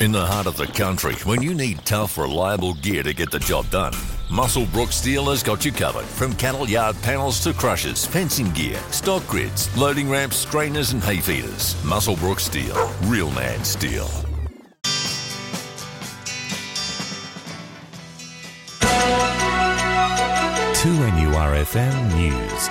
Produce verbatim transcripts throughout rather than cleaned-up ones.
In the heart of the country, when you need tough, reliable gear to get the job done, Muswellbrook Steel has got you covered. From cattle yard panels to crushers, fencing gear, stock grids, loading ramps, strainers and hay feeders. Muswellbrook Steel. Real man steel. two N U R F M News.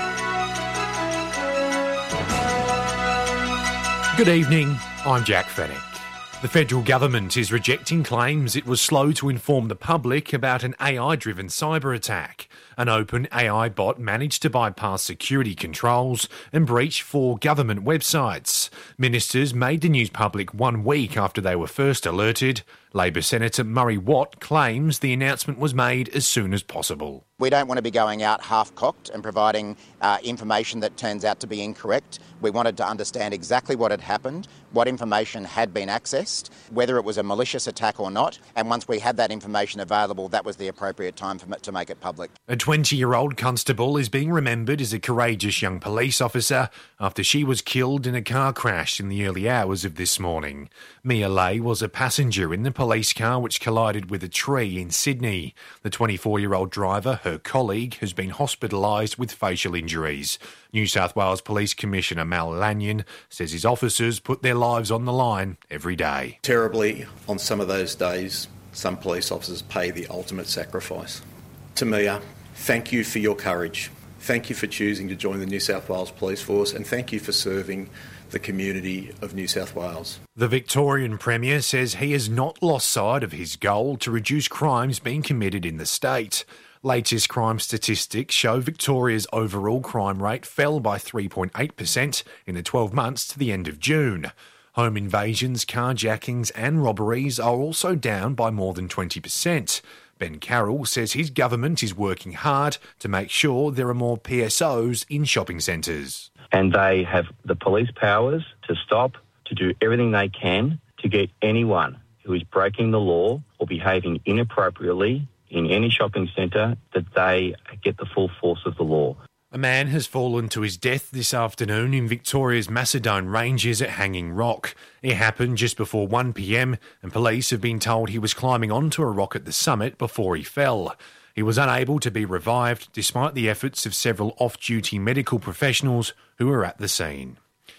Good evening, I'm Jack Fennick. The federal government is rejecting claims it was slow to inform the public about an A I-driven cyber attack. An open A I bot managed to bypass security controls and breach four government websites. Ministers made the news public one week after they were first alerted. Labor Senator Murray Watt claims the announcement was made as soon as possible. We don't want to be going out half-cocked and providing uh, information that turns out to be incorrect. We wanted to understand exactly what had happened, what information had been accessed, whether it was a malicious attack or not, and once we had that information available, that was the appropriate time for, to make it public. A twenty-year-old constable is being remembered as a courageous young police officer after she was killed in a car crash in the early hours of this morning. Mia Lay was a passenger in the police car which collided with a tree in Sydney. The twenty-four-year-old driver, her colleague, has been hospitalised with facial injuries. New South Wales Police Commissioner Mal Lanyon says his officers put their lives on the line every day. Terribly, on some of those days, some police officers pay the ultimate sacrifice. To Mia, thank you for your courage. Thank you for choosing to join the New South Wales Police Force, and thank you for serving the community of New South Wales. The Victorian Premier says he has not lost sight of his goal to reduce crimes being committed in the state. Latest crime statistics show Victoria's overall crime rate fell by three point eight percent in the twelve months to the end of June. Home invasions, carjackings and robberies are also down by more than twenty percent. Ben Carroll says his government is working hard to make sure there are more P S Os in shopping centres. And they have the police powers to stop, to do everything they can to get anyone who is breaking the law or behaving inappropriately in any shopping centre, that they get the full force of the law. A man has fallen to his death this afternoon in Victoria's Macedon Ranges at Hanging Rock. It happened just before one p m and police have been told he was climbing onto a rock at the summit before he fell. He was unable to be revived despite the efforts of several off-duty medical professionals who were at the scene.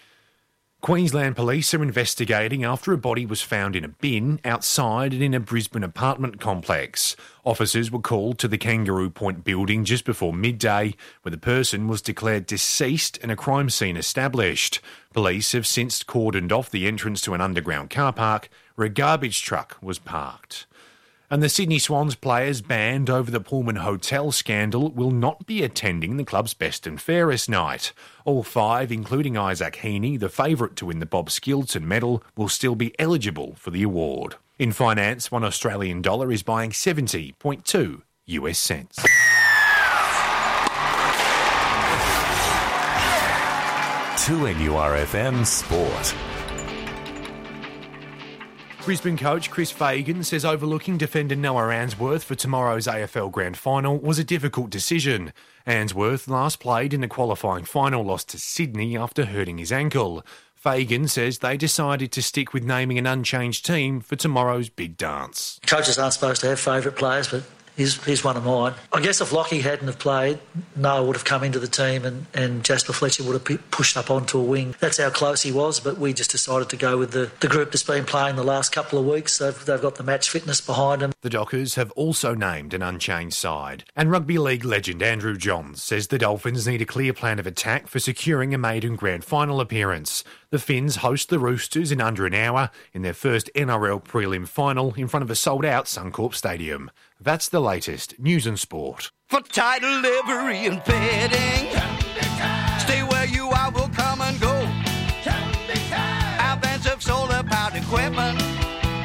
Queensland Police are investigating after a body was found in a bin outside and in a Brisbane apartment complex. Officers were called to the Kangaroo Point building just before midday, where the person was declared deceased and a crime scene established. Police have since cordoned off the entrance to an underground car park where a garbage truck was parked. And the Sydney Swans players banned over the Pullman Hotel scandal will not be attending the club's best and fairest night. All five, including Isaac Heaney, the favourite to win the Bob Skilton medal, will still be eligible for the award. In finance, one Australian dollar is buying seventy point two U S cents. two N U R F M Sport. Brisbane coach Chris Fagan says overlooking defender Noah Answorth for tomorrow's A F L Grand Final was a difficult decision. Answorth last played in the qualifying final loss to Sydney after hurting his ankle. Fagan says they decided to stick with naming an unchanged team for tomorrow's big dance. Coaches aren't supposed to have favourite players, but he's, he's one of mine. I guess if Lockie hadn't have played, Noah would have come into the team and, and Jasper Fletcher would have p- pushed up onto a wing. That's how close he was, but we just decided to go with the, the group that's been playing the last couple of weeks. They've, they've got the match fitness behind them. The Dockers have also named an unchanged side. And rugby league legend Andrew Johns says the Dolphins need a clear plan of attack for securing a maiden grand final appearance. The Finns host the Roosters in under an hour in their first N R L prelim final in front of a sold-out Suncorp Stadium. That's the latest news and sport. For title, livery and fitting,